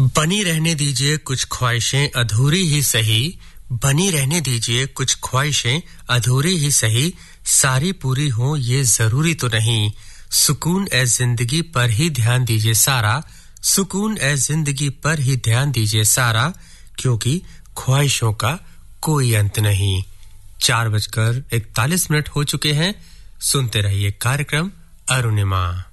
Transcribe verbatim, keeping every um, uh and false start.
बनी रहने दीजिए कुछ ख्वाहिशें अधूरी ही सही बनी रहने दीजिए कुछ ख्वाहिशें अधूरी ही सही सारी पूरी हो ये जरूरी तो नहीं सुकून ए जिंदगी पर ही ध्यान दीजिए सारा सुकून ए जिंदगी पर ही ध्यान दीजिए सारा क्योंकि ख्वाहिशों का कोई अंत नहीं चार बजकर इकतालीस मिनट हो चुके हैं सुनते रहिए कार्यक्रम अरुणिमा